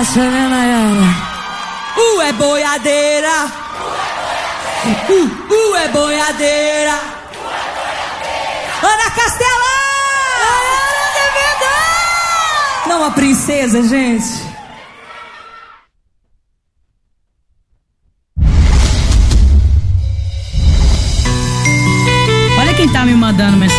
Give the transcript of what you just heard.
Massa, né, Nayara? É boiadeira. É boiadeira. Ana Castela! Não, a princesa, gente. Olha quem tá me mandando mensagem.